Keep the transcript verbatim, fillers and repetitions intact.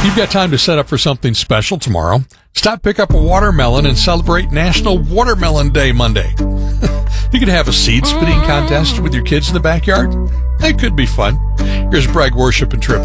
You've got time to set up for something special tomorrow. Stop, pick up a watermelon, and celebrate National Watermelon Day Monday. You could have a seed spitting contest with your kids in the backyard. That could be fun. Here's Bragg Worship and Trip.